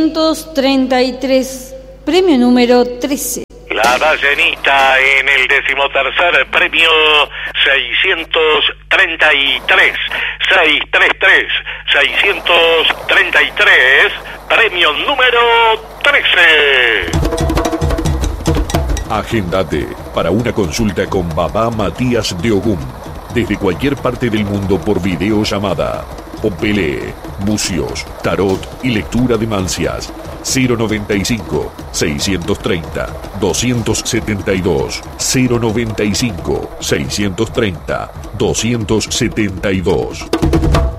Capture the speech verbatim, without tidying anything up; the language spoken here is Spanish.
seiscientos treinta y tres, premio número trece. La ballenita en el decimotercer premio seiscientos treinta y tres, seiscientos treinta y tres, seiscientos treinta y tres, premio número trece. Agéndate para una consulta con Baba Matías de Ogún, desde cualquier parte del mundo por videollamada. Opele, bucios, tarot y lectura de mancias. cero noventa y cinco, seiscientos treinta, doscientos setenta y dos. cero noventa y cinco, seiscientos treinta, doscientos setenta y dos.